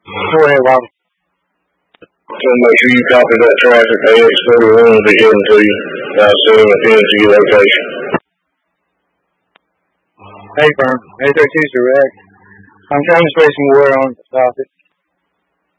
Go ahead, Robert. So make sure you copy that traffic AX41 will be getting to you. I'll send them a pin to your location. Hey, Vern. 832 direct. I'm trying to spray some water on the faucet.